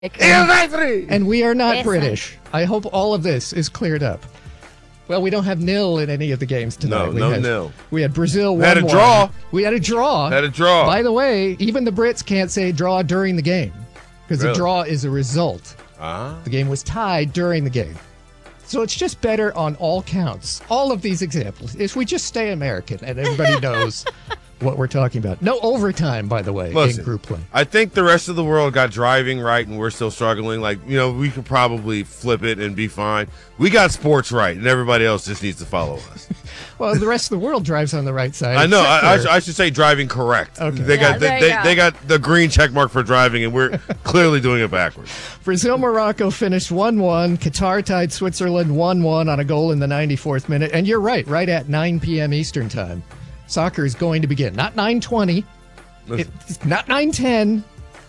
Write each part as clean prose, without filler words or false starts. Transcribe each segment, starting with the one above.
And we are not Yes, British. I hope all of this is cleared up. Well, we don't have nil in any of the games tonight. No nil. We had Brazil 1-1. We had a draw. We had a draw. Had a draw. By the way, even the Brits can't say draw during the game because Really? the draw is a result. Ah. The game was tied during the game. So it's just better on all counts. All of these examples. If we just stay American and everybody knows what we're talking about. No overtime, by the way, Listen, in group play. I think the rest of the world got driving right and we're still struggling. Like, we could probably flip it and be fine. We got sports right and everybody else just needs to follow us. Well, the rest of the world drives on the right side. I know. except for- I should say driving correct. Okay. They got there you go. they got the green check mark for driving and we're clearly doing it backwards. Brazil-Morocco finished 1-1. Qatar tied Switzerland 1-1 on a goal in the 94th minute. And you're right at 9 p.m. Eastern time. Soccer is going to begin. Not 9:20. It's not 9:10.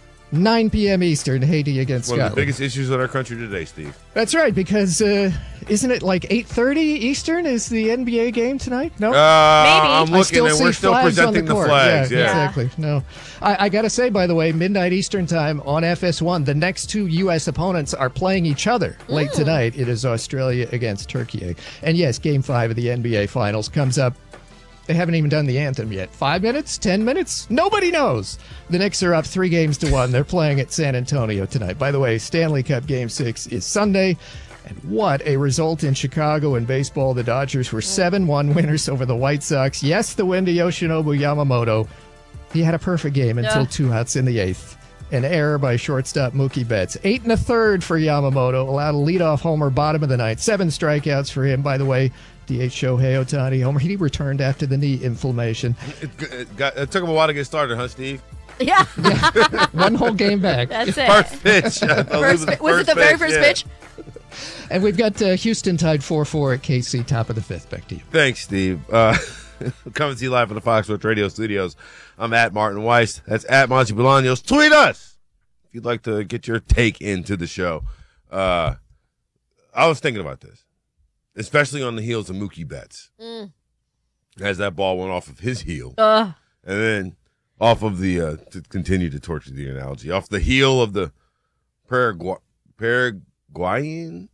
9 p.m. Eastern, Haiti against One of Scotland. the biggest issues in our country today, Steve. That's right, because isn't it like 8:30 Eastern is the NBA game tonight? No? I'm I looking and see we're still flags on presenting the court. flags. Yeah, Yeah. exactly. No. I got to say, by the way, midnight Eastern time on FS1, the next two U.S. opponents are playing each other late tonight. It is Australia against Turkey. And yes, Game 5 of the NBA Finals comes up. They haven't even done the anthem yet. 5 minutes? 10 minutes? Nobody knows. The Knicks are up 3-1. They're playing at San Antonio tonight. By the way, Stanley Cup Game 6 is Sunday. And what a result in Chicago in baseball. The Dodgers were 7-1 winners over the White Sox. Yes, the win to Yoshinobu Yamamoto. He had a perfect game until 2 outs in the 8th. An error by shortstop Mookie Betts. 8 1/3 for Yamamoto. Allowed a leadoff homer bottom of the ninth. 7 strikeouts for him. By the way, DH Shohei Ohtani homer. He returned after the knee inflammation. It took him a while to get started, huh, Steve? Yeah. One whole game back. That's it. First pitch. Was it the very first pitch? And we've got Houston tied 4-4 at KC, top of the 5th. Back to you. Thanks, Steve. Coming to you live from the Fox Sports Radio studios. I'm at Martin Weiss. That's at Monty Bolaños. Tweet us if you'd like to get your take into the show. I was thinking about this, especially on the heels of Mookie Betts. As that ball went off of his heel. And then off of the, to continue to torture the analogy, off the heel of the Paraguayan?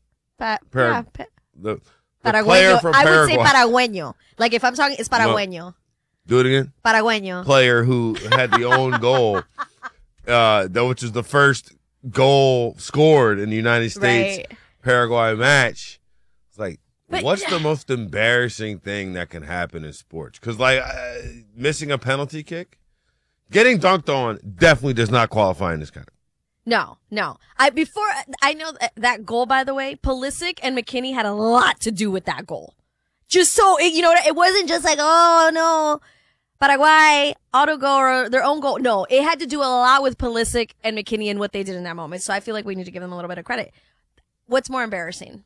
The player from I Paraguay. would say Paragueño. Like if I'm talking, it's Paragueño. Do it again. Paragueño. Player who had the own goal, which is the first goal scored in the United States Paraguay match. It's like, what's the most embarrassing thing that can happen in sports? Because missing a penalty kick, getting dunked on definitely does not qualify in this kind of. No. I know that goal, by the way, Pulisic and McKinney had a lot to do with that goal. Just so, it wasn't just like, oh no, Paraguay, auto goal or their own goal. No, it had to do a lot with Pulisic and McKinney and what they did in that moment. So I feel like we need to give them a little bit of credit. What's more embarrassing?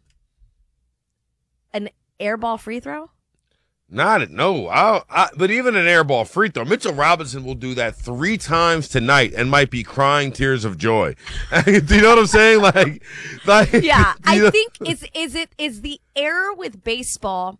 An airball free throw? But even an airball free throw, Mitchell Robinson will do that 3 times tonight and might be crying tears of joy. Do you know what I'm saying? Yeah, I think is the error with baseball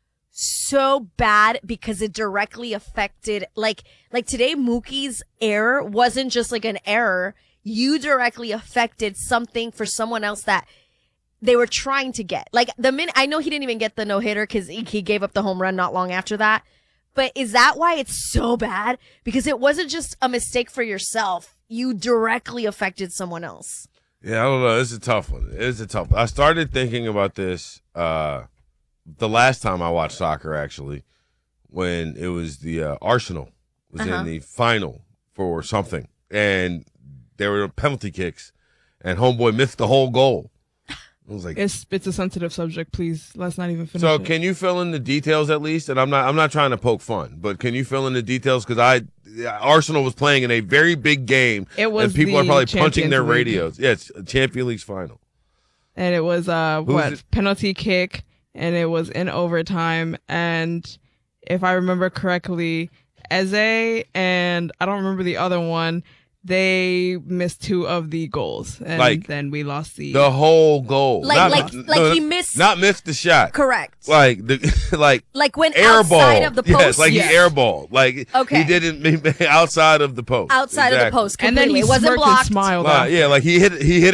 so bad because it directly affected like today Mookie's error wasn't just like an error. You directly affected something for someone else that they were trying to get. Like the minute, I know he didn't even get the no-hitter because he gave up the home run not long after that. But is that why it's so bad? Because it wasn't just a mistake for yourself. You directly affected someone else. Yeah, I don't know. It's a tough one. I started thinking about this the last time I watched soccer, actually, when it was the Arsenal was in the final for something. And there were penalty kicks. And homeboy missed the whole goal. I was like, it's a sensitive subject. Please, let's not even finish. So, it. can you fill in the details at least? And I'm not trying to poke fun, but can you fill in the details? Because Arsenal was playing in a very big game. It was, and people are probably punching their League. radios. Yeah, it's Champions League's final. And it was penalty kick, and it was in overtime. And if I remember correctly, Eze and I don't remember the other one. they missed 2 of the goals, and then we lost the whole goal. He missed, not missed the shot. Correct. Like when airball. outside of the post. Yes, like he airball. Like he didn't outside of the post. Outside of the post, and then he wasn't smirked blocked. and smiled. Like he hit